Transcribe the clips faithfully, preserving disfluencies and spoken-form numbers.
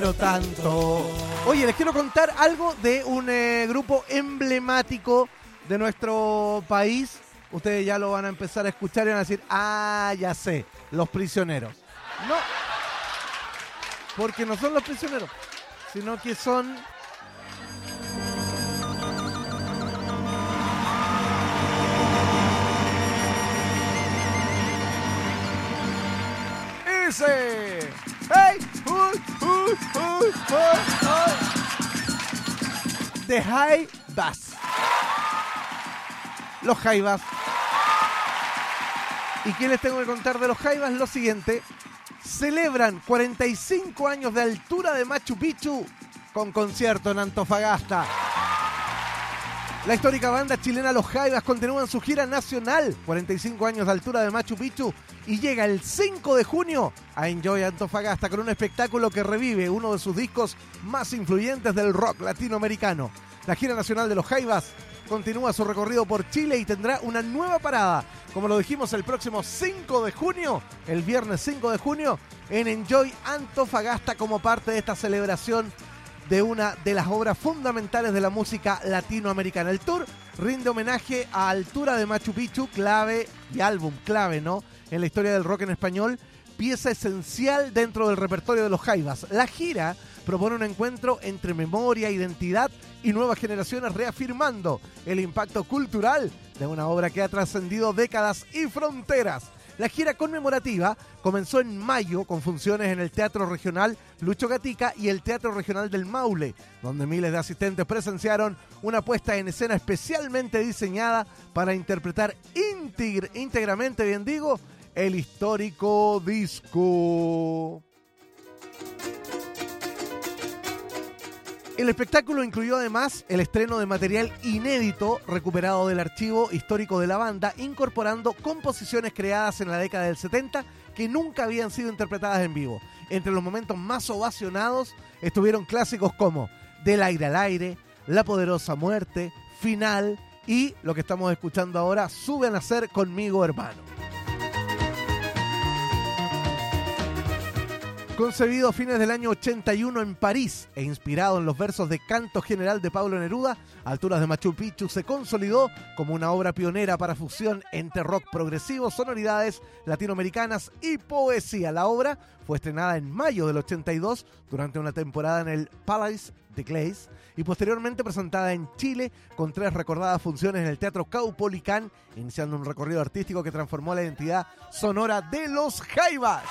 Pero tanto. Oye, les quiero contar algo de un eh, grupo emblemático de nuestro país. Ustedes ya lo van a empezar a escuchar y van a decir, ah, ya sé, Los Prisioneros. No, porque no son Los Prisioneros, sino que son... ¡Ese! ¡Hey! ¡Uy! ¡Uy! ¡Uy! ¡Uy! ¡Uy! The Jaivas. Los Jaivas. ¿Y qué les tengo que contar de los Jaivas? Lo siguiente. Celebran cuarenta y cinco años de altura de Machu Picchu con concierto en Antofagasta. La histórica banda chilena Los Jaivas continúa en su gira nacional, cuarenta y cinco años de altura de Machu Picchu, y llega el cinco de junio a Enjoy Antofagasta con un espectáculo que revive uno de sus discos más influyentes del rock latinoamericano. La gira nacional de Los Jaivas continúa su recorrido por Chile y tendrá una nueva parada, como lo dijimos, el próximo cinco de junio, el viernes cinco de junio, en Enjoy Antofagasta como parte de esta celebración de una de las obras fundamentales de la música latinoamericana. El tour rinde homenaje a Altura de Machu Picchu, clave y álbum clave, ¿no?, en la historia del rock en español, pieza esencial dentro del repertorio de los Jaivas. La gira propone un encuentro entre memoria, identidad y nuevas generaciones, reafirmando el impacto cultural de una obra que ha trascendido décadas y fronteras. La gira conmemorativa comenzó en mayo con funciones en el Teatro Regional Lucho Gatica y el Teatro Regional del Maule, donde miles de asistentes presenciaron una puesta en escena especialmente diseñada para interpretar íntegr- íntegramente, bien digo, el histórico disco. El espectáculo incluyó además el estreno de material inédito recuperado del archivo histórico de la banda, incorporando composiciones creadas en la década del setenta que nunca habían sido interpretadas en vivo. Entre los momentos más ovacionados estuvieron clásicos como Del aire al aire, La poderosa muerte, Final y lo que estamos escuchando ahora, Sube a nacer conmigo, hermano. Concebido a fines del año ochenta y uno en París e inspirado en los versos de Canto General de Pablo Neruda, Alturas de Machu Picchu se consolidó como una obra pionera para fusión entre rock progresivo, sonoridades latinoamericanas y poesía. La obra fue estrenada en mayo del ochenta y dos durante una temporada en el Palais de Glace y posteriormente presentada en Chile con tres recordadas funciones en el Teatro Caupolicán, iniciando un recorrido artístico que transformó la identidad sonora de los Jaivas.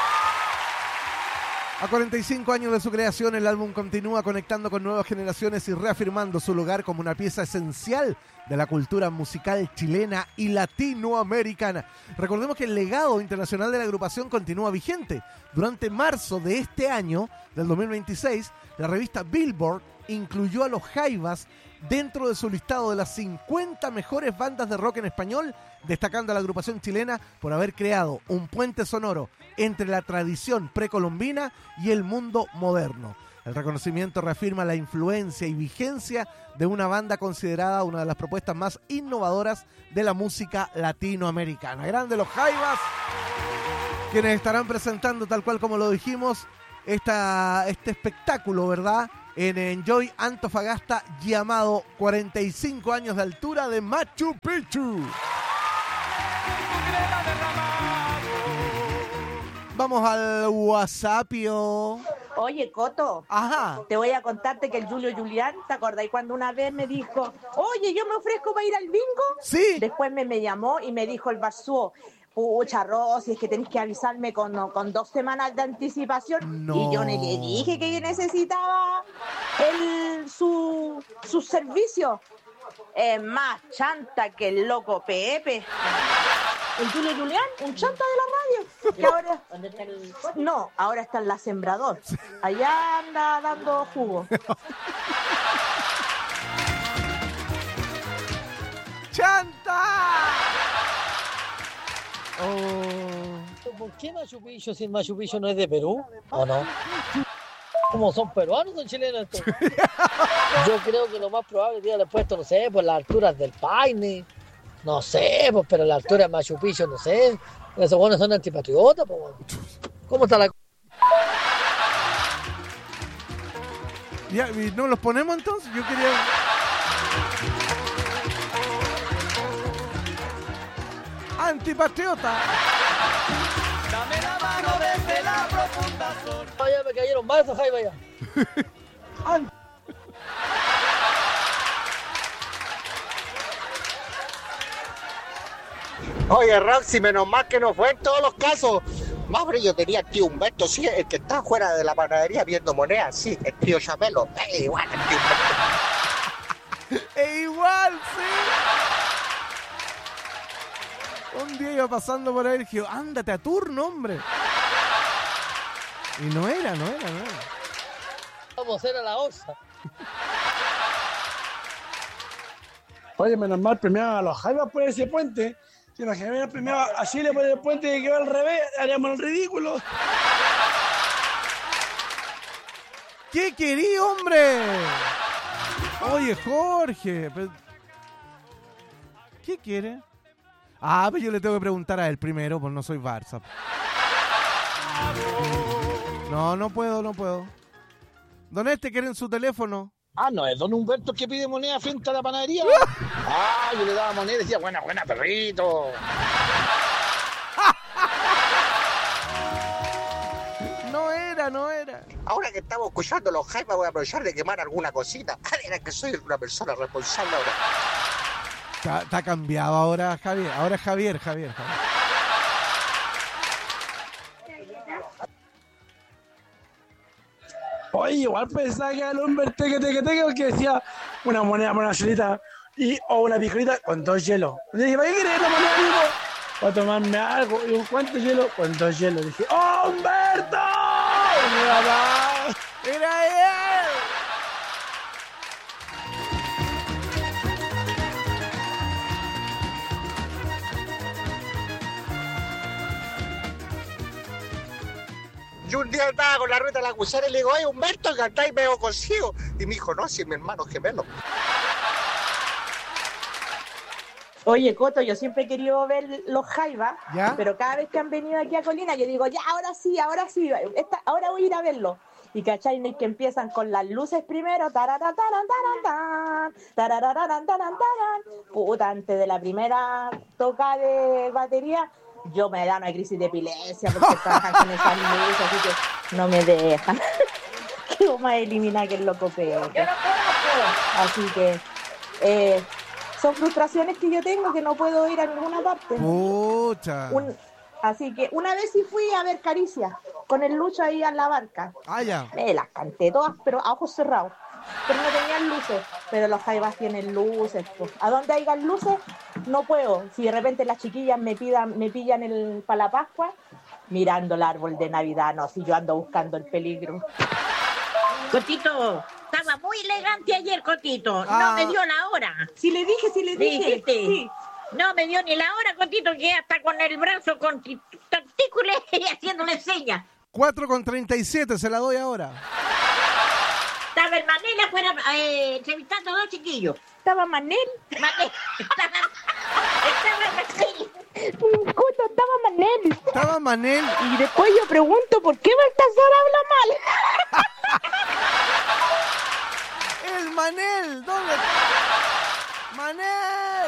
A cuarenta y cinco años de su creación, el álbum continúa conectando con nuevas generaciones y reafirmando su lugar como una pieza esencial de la cultura musical chilena y latinoamericana. Recordemos que el legado internacional de la agrupación continúa vigente. Durante marzo de este año, del dos mil veintiséis, la revista Billboard incluyó a los Jaivas dentro de su listado de las cincuenta mejores bandas de rock en español, destacando a la agrupación chilena por haber creado un puente sonoro entre la tradición precolombina y el mundo moderno. El reconocimiento reafirma la influencia y vigencia de una banda considerada una de las propuestas más innovadoras de la música latinoamericana. Grande los Jaivas, quienes estarán presentando, tal cual como lo dijimos, esta, este espectáculo, ¿verdad?, en Enjoy Antofagasta, llamado cuarenta y cinco años de altura de Machu Picchu. Vamos al WhatsAppio. Oye, Coto, Ajá. te voy a contarte que el Julio Julián, ¿te acordás cuando una vez me dijo, oye, yo me ofrezco para ir al bingo? Sí. Después me, me llamó y me dijo el Barzúo, pucha, Rosy, es que tenés que avisarme con, con dos semanas de anticipación. No. Y yo le dije que necesitaba el, su, su servicio. Es más chanta que el loco Pepe. El Julio Julián, un chanta de la radio. Que ahora, ¿dónde está el...? No, ahora está en la Sembrador. Allá anda dando jugo. ¡Chanta! Oh. ¿Por qué Machu Picchu si Machu Picchu no es de Perú? ¿O no? ¿Cómo son peruanos o son chilenos estos? Yo creo que lo más probable es que le puesto, no sé, por las alturas del Paine. No sé, pues, pero la altura de Machu Picchu, no sé. Esos buenos son antipatriotas, pues. ¿Cómo está la...? Ya, ¿y no los ponemos entonces? Yo quería... Antipatriota. Dame la mano desde la profunda zona. Vaya, me cayeron más esos jaivas ya. Oye, Roxy, menos mal que no fue en todos los casos. Más brillo tenía el tío Humberto, sí, el que está fuera de la panadería viendo monedas, sí, el tío Chapelo. Eh, igual el tío Humberto. E igual, sí. Un día iba pasando por ahí y dije, ándate a turno, hombre. Y no era, no era, no era. Vamos a ir a la Osa. Oye, menos mal premiaba a los jaivas por ese puente. Si nos hubiera premiado a Chile por el puente que va al revés, haríamos el ridículo. ¿Qué querí, hombre? Oye, Jorge. Pero... ¿Qué quiere? Ah, pues yo le tengo que preguntar a él primero, pues no soy Barça. No, no puedo, no puedo. Don Este, ¿quieren su teléfono? Ah, no, es don Humberto que pide moneda frente a la panadería. Ah, yo le daba moneda y decía, buena, buena, perrito. No era, no era. Ahora que estamos escuchando los jaivas, voy a aprovechar de quemar alguna cosita. Ah, era que soy una persona responsable ahora. Está, está cambiado ahora, Javier. Ahora es Javier, Javier, Javier. Oye, igual pensaba que era el Humberto que te que te que decía una moneda por una chelita y o una pijolita con dos hielos. Le dije, ¿para qué querés la moneda, amigo? Para tomarme algo. Y digo, ¿cuánto hielo? Con dos hielos. Dije, ¡oh, Humberto! ¡Era él! Yo un día estaba con la rueda de la cuchara y le digo, oye, Humberto, cantáis medio consigo. Y me dijo, no, si es mi hermano gemelo. Oye, Coto, yo siempre he querido ver los jaivas, ¿Ya? pero cada vez que han venido aquí a Colina, yo digo, ya, ahora sí, ahora sí, esta, ahora voy a ir a verlo. Y cachai, que empiezan con las luces primero, tarara, taran, taran, tan, tararararan, taran, taran. Puta, antes de la primera toca de batería, yo me da una crisis de epilepsia porque trabajan con esas luces, así que no me dejan. Que vamos a eliminar que el loco peor. Así que, eh... son frustraciones que yo tengo que no puedo ir a ninguna parte. Pucha. Un, así que una vez sí fui a ver Caricia con el Lucho ahí en la barca. Ah, ya. Me las canté todas, pero a ojos cerrados. Pero no tenían luces. Pero los jaivas tienen luces. Pues. A donde hayan luces, no puedo. Si de repente las chiquillas me pidan, me pillan el para la Pascua, mirando el árbol de Navidad, no, si yo ando buscando el peligro. Cotito, estaba muy elegante ayer, Cotito. Ah. No me dio la hora. Si le dije, si le dije. Dijiste. Sí. No me dio ni la hora, Cotito, que hasta con el brazo con t- tentículos y haciéndole señas. cuatro con treinta y siete, se la doy ahora. Estaba el Manel afuera eh, entrevistando a dos chiquillos. Estaba Manel. Manel, estaba, estaba Manel. Coto, estaba Manel. Estaba Manel. Y después yo pregunto, ¿por qué Baltasar habla mal? ¡El Manel! ¿Dónde está? ¡Manel!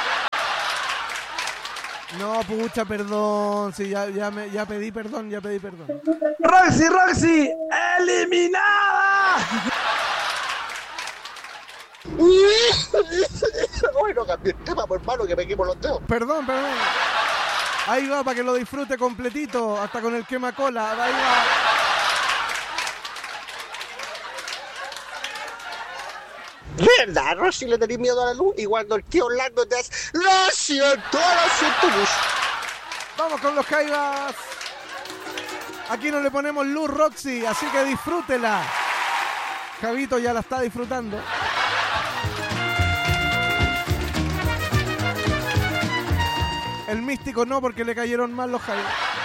No, pucha, perdón. Sí, ya, ya, me, ya pedí perdón, ya pedí perdón. ¡Roxy, Roxy! ¡Eliminada! Uy, no cambié el tema, por hermano, que me quemo los dedos. Perdón, perdón. Ahí va, para que lo disfrute completito, hasta con el quema cola. Ahí va. ¿Verdad, Rosy? ¿Le tenés miedo a la luz? Y cuando el tío Orlando te hace, lo siento, lo siento mucho. Vamos con los jaivas. Aquí no le ponemos luz, Roxy, así que disfrútela. Javito ya la está disfrutando. El místico no, porque le cayeron mal los jaivas.